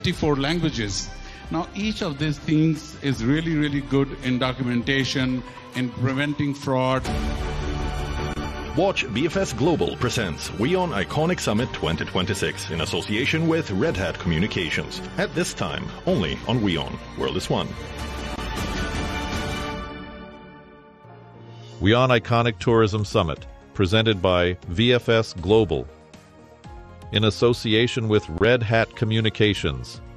54 languages. Now, each of these things is really, really good in documentation, in preventing fraud. Watch VFS Global presents WION Iconic Summit 2026 in association with Red Hat Communications. At this time, only on WION. World is One. WION Iconic Tourism Summit, presented by VFS Global, in association with Red Hat Communications.